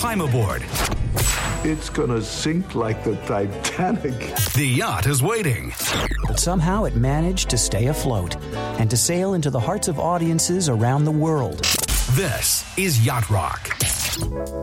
climb aboard. It's gonna sink like the Titanic. The yacht is waiting. But somehow it managed to stay afloat and to sail into the hearts of audiences around the world. This is Yacht Rock.